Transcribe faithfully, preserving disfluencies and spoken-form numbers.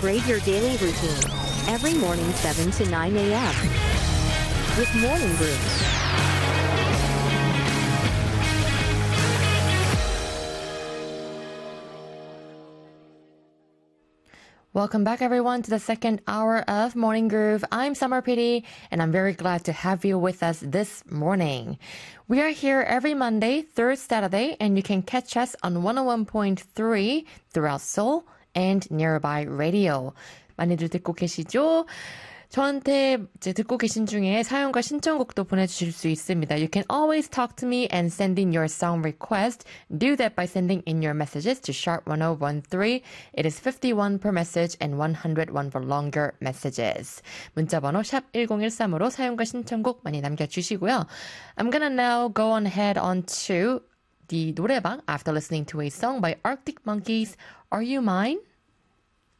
Upgrade your daily routine. Every morning seven to nine a.m. with Morning Groove. Welcome back, everyone, to the second hour of Morning Groove. I'm Summer P D, and I'm very glad to have you with us this morning. We are here every Monday through Saturday, and you can catch us on one oh one point three throughout Seoul and nearby radio. 많이들 듣고 계시죠? 저한테 이제 듣고 계신 중에 사연과 신청곡도 보내주실 수 있습니다. You can always talk to me and send in your song request. Do that by sending in your messages to sharp one oh one three. It is fifty-one per message and one hundred one for longer messages. 문자번호 샵 일공일삼으로 사연과 신청곡 많이 남겨주시고요. I'm gonna now go on ahead on to the 노래방 after listening to a song by Arctic Monkeys, Are You Mine?